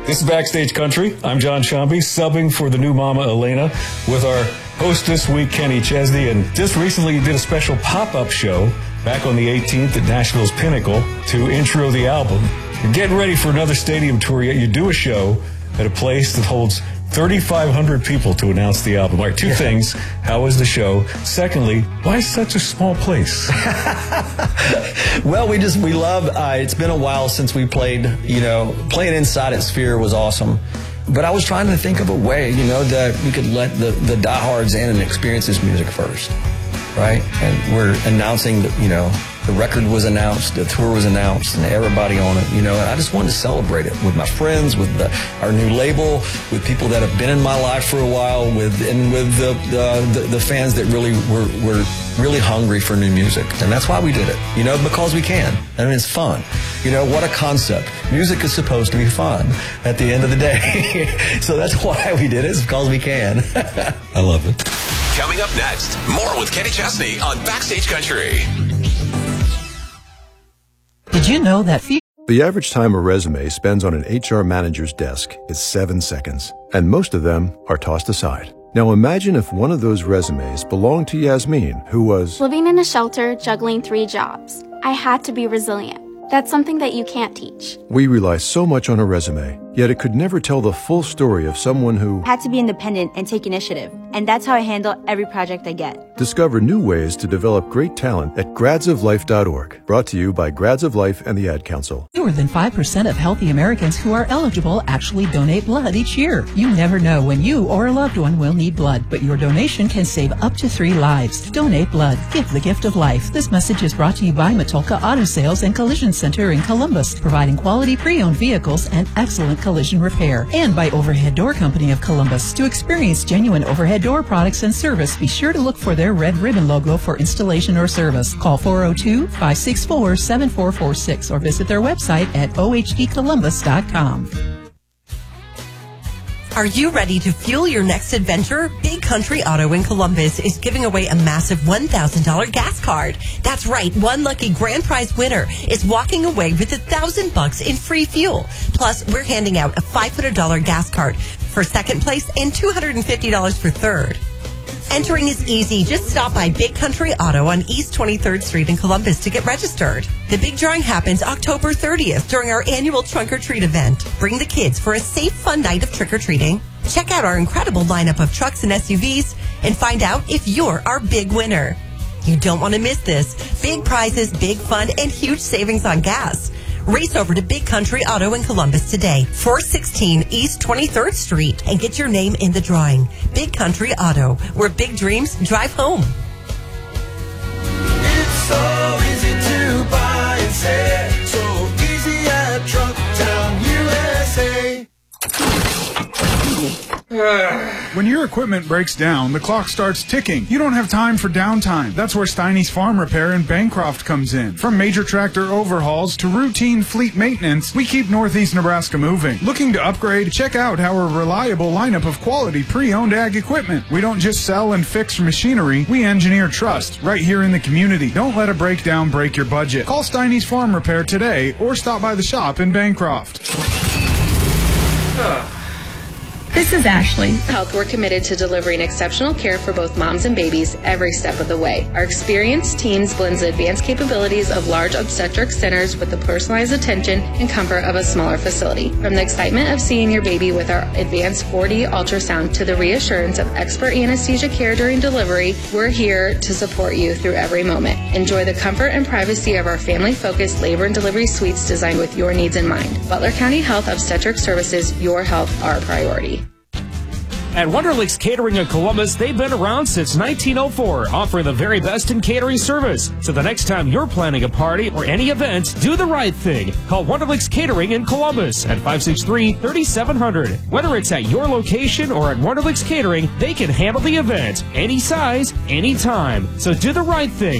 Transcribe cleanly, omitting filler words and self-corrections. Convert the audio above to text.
This is Backstage Country. I'm John Shambi, subbing for the new Mama Elena with our host this week, Kenny Chesney. And just recently you did a special pop-up show back on the 18th at Nashville's Pinnacle to intro the album. You're getting ready for another stadium tour, yet you do a show at a place that holds 3,500 people to announce the album. All right, two things. How was the show? Secondly, why such a small place? Well, we love, it's been a while since we played, playing inside at Sphere was awesome. But I was trying to think of a way, that we could let the diehards in and experience this music first, right? And we're announcing, the record was announced, the tour was announced, and everybody on it, and I just wanted to celebrate it with my friends, with our new label, with people that have been in my life for a while, with the fans that really were really hungry for new music. And that's why we did it, because we can. I mean, it's fun. What a concept. Music is supposed to be fun at the end of the day. So that's why we did it, is because we can. I love it. Coming up next, more with Kenny Chesney on Backstage Country. Did you know that The average time a resume spends on an HR manager's desk is 7 seconds, and most of them are tossed aside. Now imagine if one of those resumes belonged to Yasmin, who was living in a shelter, juggling 3 jobs. I had to be resilient. That's something that you can't teach. We rely so much on a resume, yet it could never tell the full story of someone who had to be independent and take initiative. And that's how I handle every project I get. Discover new ways to develop great talent at gradsoflife.org. Brought to you by Grads of Life and the Ad Council. Fewer than 5% of healthy Americans who are eligible actually donate blood each year. You never know when you or a loved one will need blood, but your donation can save up to 3 lives. Donate blood. Give the gift of life. This message is brought to you by Matulka Auto Sales and Collision Center in Columbus, providing quality pre-owned vehicles and excellent collision repair. And by Overhead Door Company of Columbus. To experience genuine overhead door products and service, be sure to look for their red ribbon logo for installation or service. Call 402-564-7446 or visit their website at ohdcolumbus.com. Are you ready to fuel your next adventure? Big Country Auto in Columbus is giving away a massive $1,000 gas card. That's right, one lucky grand prize winner is walking away with $1,000 in free fuel. Plus, we're handing out a $500 gas card for second place and $250 for third. Entering is easy. Just stop by Big Country Auto on East 23rd Street in Columbus to get registered. The big drawing happens October 30th during our annual Trunk or Treat event. Bring the kids for a safe, fun night of trick-or-treating. Check out our incredible lineup of trucks and SUVs and find out if you're our big winner. You don't want to miss this. Big prizes, big fun, and huge savings on gas. Race over to Big Country Auto in Columbus today, 416 East 23rd Street, and get your name in the drawing. Big Country Auto, where big dreams drive home. It's so easy to buy and sell, so easy at Trucktown USA. When your equipment breaks down, the clock starts ticking. You don't have time for downtime. That's where Steiny's Farm Repair in Bancroft comes in. From major tractor overhauls to routine fleet maintenance, we keep Northeast Nebraska moving. Looking to upgrade? Check out our reliable lineup of quality pre-owned ag equipment. We don't just sell and fix machinery, we engineer trust right here in the community. Don't let a breakdown break your budget. Call Steiny's Farm Repair today or stop by the shop in Bancroft. This is Ashley. Health, we're committed to delivering exceptional care for both moms and babies every step of the way. Our experienced teams blends the advanced capabilities of large obstetric centers with the personalized attention and comfort of a smaller facility. From the excitement of seeing your baby with our advanced 4D ultrasound to the reassurance of expert anesthesia care during delivery, we're here to support you through every moment. Enjoy the comfort and privacy of our family-focused labor and delivery suites designed with your needs in mind. Butler County Health Obstetric Services, your health, our priority. At Wonderlicks Catering of Columbus, they've been around since 1904, offering the very best in catering service. So the next time you're planning a party or any event, do the right thing. Call Wonderlicks Catering in Columbus at 563-3700. Whether it's at your location or at Wonderlicks Catering, they can handle the event. Any size, any time. So do the right thing.